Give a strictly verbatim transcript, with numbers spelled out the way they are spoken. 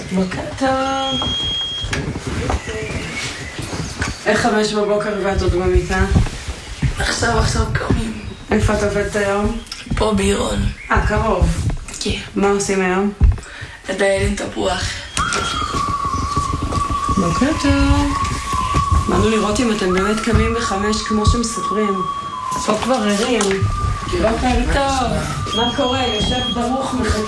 בוקר טוב. איך חמש בבוקר ואת עוד במיטה? עכשיו, עכשיו קמים. איפה את עובדת היום? פה באירון. אה, קרוב. כן. מה עושים היום? לטייל עם תפוח. בוקר טוב. באנו לראות אם אתם באמת קמים בחמש כמו שמספרים. פה כבר ערים. בוקר טוב. מה קורה? יושב דרוך מחכה.